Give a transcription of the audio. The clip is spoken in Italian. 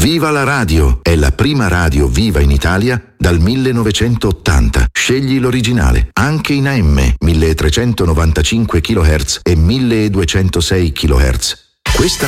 Viva la radio! È la prima radio viva in Italia dal 1980. Scegli l'originale, anche in AM, 1395 kHz e 1206 kHz. Questa